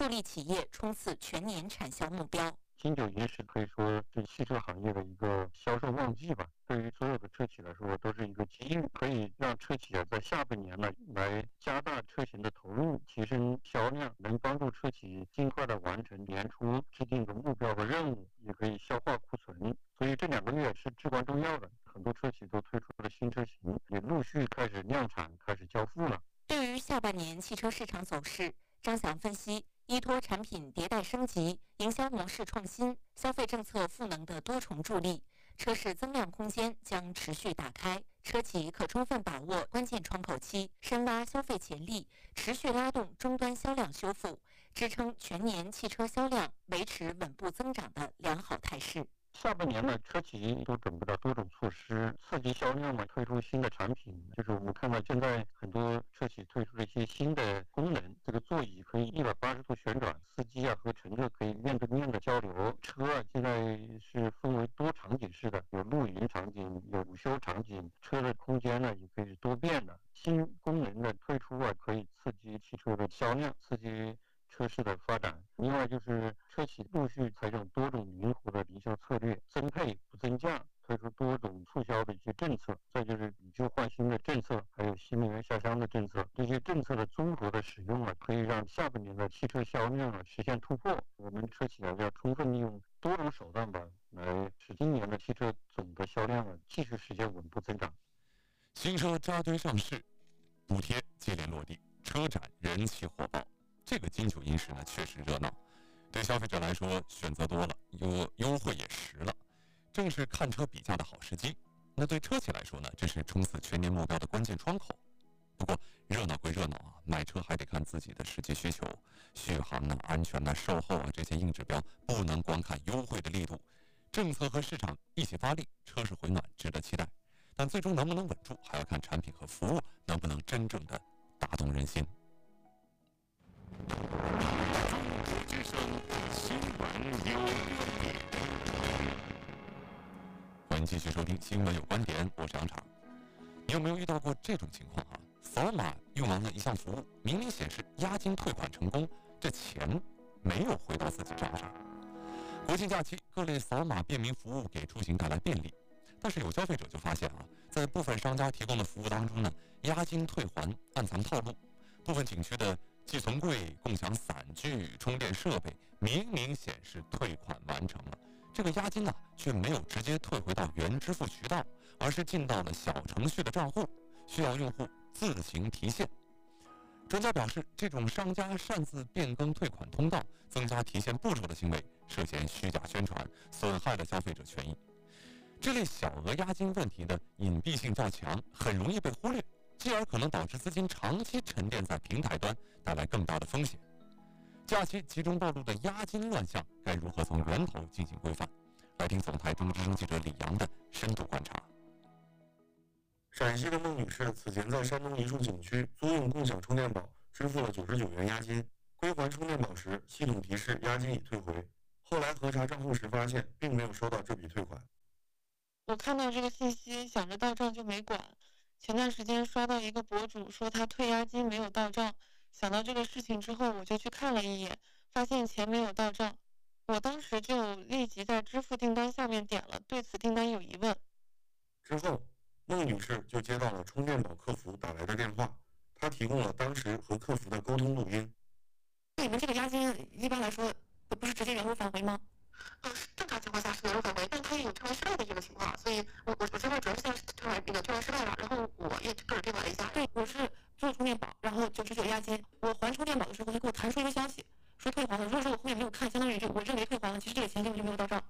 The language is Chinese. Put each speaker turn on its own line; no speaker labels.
助力企业冲刺全年产销目标。
金九银十可以说是汽车行业的一个销售旺季吧，对于所有的车企来说都是一个机遇，可以让车企在下半年呢来加大车型的投入，提升销量，能帮助车企尽快的完成年初制定的目标和任务，也可以消化库存。所以这2个月是至关重要的，很多车企都推出了新车型，也陆续开始量产，开始交付了。
对于下半年汽车市场走势，张翔分析，依托产品迭代升级、营销模式创新、消费政策赋能的多重助力，车市增量空间将持续打开。车企可充分把握关键窗口期，深挖消费潜力，持续拉动终端销量修复，支撑全年汽车销量维持稳步增长的良好态势。
下半年呢，车企都准备了多种措施刺激销量嘛，推出新的产品。就是我们看到现在很多车企推出了一些新的功能，这个座椅可以180度旋转，司机和乘客可以面对面的交流。车现在是分为多场景式的，有露营场景，有午休场景，车的空间呢也可以是多变的。新功能的推出可以刺激汽车的销量，刺激车市的发展。另外就是车企陆续采用多种灵活的营销策略，增配不增价，推出多种促销的一些政策，再就是以旧换新的政策，还有新能源下乡的政策。这些政策的综合的使用可以让下半年的汽车销量实现突破。我们车企要充分利用多种手段来使今年的汽车总的销量继续实现稳步增长。
新车扎堆上市，补贴接连落地，车展人气火爆。这个金九银十呢，确实热闹。对消费者来说，选择多了，优惠也实了，正是看车比价的好时机。那对车企来说呢，这是冲刺全年目标的关键窗口。不过热闹归热闹买车还得看自己的实际需求，续航安全售后这些硬指标不能光看优惠的力度，政策和市场一起发力，车市回暖值得期待。但最终能不能稳住，还要看产品和服务能不能真正的打动人心。国际上新闻有观点，欢迎继续收听新闻有观点，我是杨常。你有没有遇到过这种情况扫码用完了一项服务，明明显示押金退款成功，这钱没有回到自己账上。国庆假期各类扫码便民服务给出行带来便利，但是有消费者就发现在部分商家提供的服务当中呢，押金退还暗藏套路。部分景区的寄存柜、共享伞具、充电设备明明显示退款完成了，这个押金却没有直接退回到原支付渠道，而是进到了小程序的账户，需要用户自行提现。专家表示，这种商家擅自变更退款通道、增加提现步骤的行为，涉嫌虚假宣传，损害了消费者权益。这类小额押金问题的隐蔽性较强，很容易被忽略，继而可能导致资金长期沉淀在平台端，带来更大的风险。假期集中暴露的押金乱象，该如何从源头进行规范？来听总台中之声记者李阳的深度观察。
陕西的孟女士此前在山东一处景区租用共享充电宝，支付了99元押金。归还充电宝时，系统提示押金已退回。后来核查账户时发现，并没有收到这笔退款。
我看到这个信息，想着到账就没管。前段时间刷到一个博主说他退押金没有到账，想到这个事情之后，我就去看了一眼，发现钱没有到账。我当时就立即在支付订单下面点了对此订单有疑问。
之后，孟女士就接到了充电宝客服打来的电话，她提供了当时和客服的沟通录音。
你们这个押金一般来说不是直接原路返回吗？正常情况下是原路返回，但它也有退还失败的这个情况，所以我最后主要是退还失败了，然后我也个人对话了一下。对，我是做充电宝，然后99押金，我还充电宝的时候，他给我弹出一个消息，说退还了。如果说我后面没有看，相当于就我认为退还了，其实这个钱根本就没有到账。